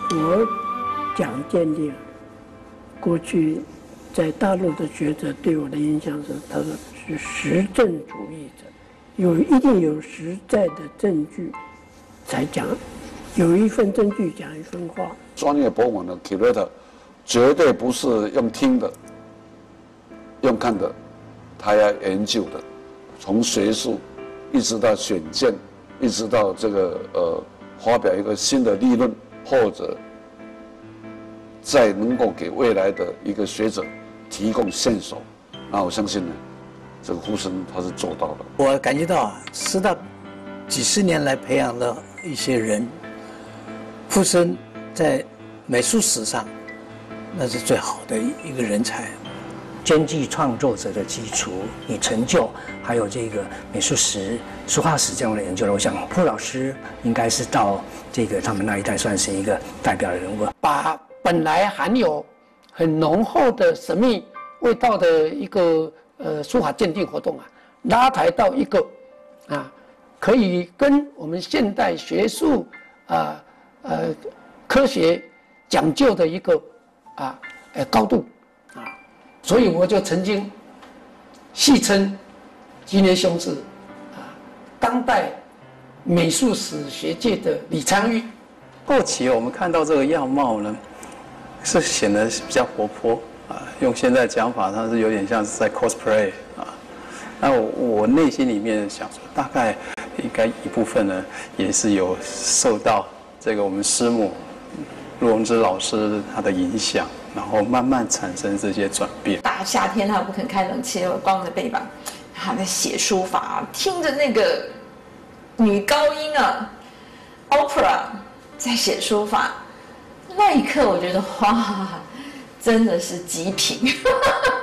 我讲建立过去在大陆的学者对我的印象是，他说是实证主义者，一定有实在的证据才讲，有一份证据讲一分话。 专业博物馆的 curator 绝对不是用听的、用看的，他要研究的，从学术一直到选件，一直到这个发表一个新的理论，或者再能够给未来的一个学者提供线索。那我相信呢，这个傅声他是做到的。 我感觉到师大几十年来培养的一些人，傅声在美术史上那是最好的一个人才。 兼具创作者的基础，以成就，还有这个美术史、书画史这样的研究了。我想傅老师应该是到这个他们那一代算是一个代表的人物， 把本来含有很浓厚的神秘味道的一个书法鉴定活动啊，拉抬到一个可以跟我们现代学术科学讲究的一个高度。所以我就曾经戏称吉年兄是当代美术史学界的李昌钰。 后期我们看到这个样貌呢，是显得比较活泼用现在讲法，它是有点像是在 cosplay 那我内心里面想说，大概应该一部分呢，也是有受到这个我们师母陆荣枝老师他的影响。然后慢慢产生这些转变。 大夏天他不肯开冷气，光着背膀，他在写书法，听着那个女高音opera 在写书法，那一刻我觉得哇，真的是极品。